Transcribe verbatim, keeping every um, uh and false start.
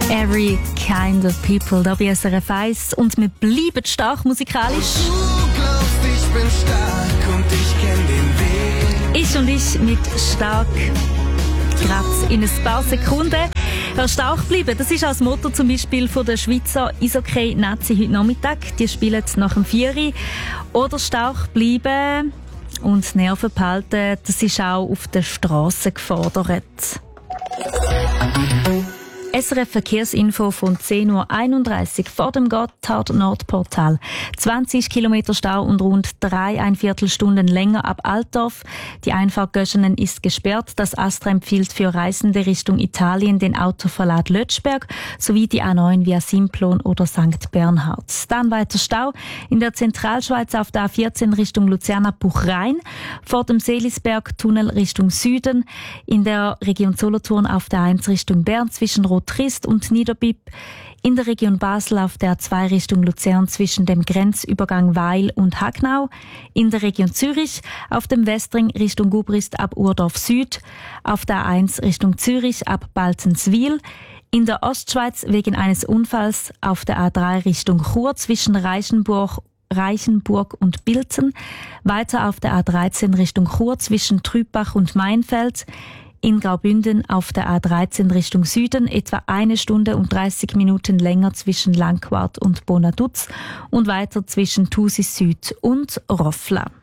Every kind of people, da bei S R F eins. Und wir bleiben stark musikalisch. Du glaubst, ich bin stark und ich kenn den Weg. Ich und ich mit stark. Gerade in ein paar Sekunden. Wer stark bleiben, das ist auch das Motto zum Beispiel von der Schweizer Eishockey-Nazi heute Nachmittag. Die spielen nach dem Vieri. Oder stark bleiben und Nerven behalten, das ist auch auf der Straße gefordert. S R F Verkehrsinfo von zehn Uhr einunddreißig vor dem Gotthard-Nordportal. zwanzig Kilometer Stau und rund drei ein Viertelstunden länger ab Altdorf. Die Einfahrt Göschenen ist gesperrt. Das Astra empfiehlt für Reisende Richtung Italien den Autoverlad Lötschberg sowie die A neun via Simplon oder Sankt Bernhard. Dann weiter Stau in der Zentralschweiz auf der A vierzehn Richtung Luzerna-Buchrein, vor dem Seelisberg-Tunnel Richtung Süden, in der Region Solothurn auf der eins Richtung Bern zwischen Trist und Niederbipp, in der Region Basel auf der A zwei Richtung Luzern zwischen dem Grenzübergang Weil und Hagnau, in der Region Zürich auf dem Westring Richtung Gubrist ab Urdorf Süd, auf der A eins Richtung Zürich ab Balzenswil, in der Ostschweiz wegen eines Unfalls auf der A drei Richtung Chur zwischen Reichenburg Reichenburg und Bilzen, weiter auf der A dreizehn Richtung Chur zwischen Trübach und Mainfeld, in Graubünden auf der A dreizehn Richtung Süden etwa eine Stunde und dreißig Minuten länger zwischen Langquart und Bonaduz und weiter zwischen Thusis Süd und Roffla.